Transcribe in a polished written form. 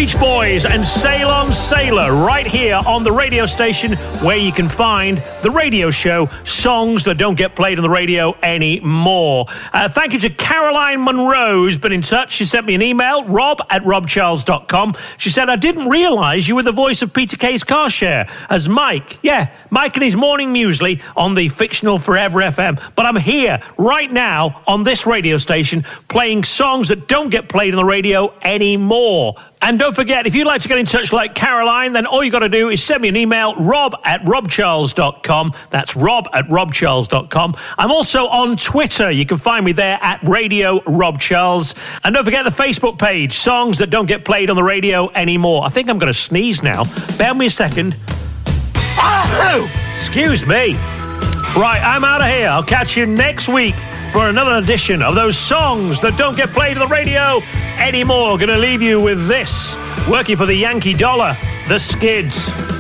Beach Boys and Sail On Sailor right here on the radio station where you can find the radio show Songs That Don't Get Played on the Radio Anymore. Thank you to Caroline Monroe, who's been in touch. She sent me an email, rob@robcharles.com. She said, I didn't realise you were the voice of Peter Kay's Car Share as Mike. Yeah, Mike and his morning muesli on the fictional Forever FM. But I'm here right now on this radio station playing songs that don't get played on the radio anymore. And don't forget, if you'd like to get in touch like Caroline, then all you got to do is send me an email, rob@robcharles.com. That's rob@robcharles.com. I'm also on Twitter. You can find me there at Radio Rob Charles. And don't forget the Facebook page, Songs That Don't Get Played on the Radio Anymore. I think I'm going to sneeze now. Bear me a second. Oh, excuse me. Right, I'm out of here. I'll catch you next week for another edition of those songs that don't get played on the radio anymore. Gonna leave you with this, working for the Yankee Dollar, The Skids.